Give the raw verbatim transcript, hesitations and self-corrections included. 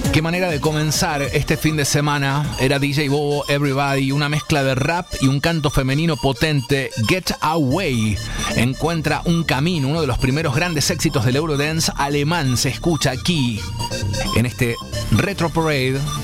Qué manera de comenzar este fin de semana. Era D J Bobo, Everybody, una mezcla de rap y un canto femenino potente. Get Away encuentra un camino, uno de los primeros grandes éxitos del Eurodance alemán. Se escucha aquí, en este Retro Parade,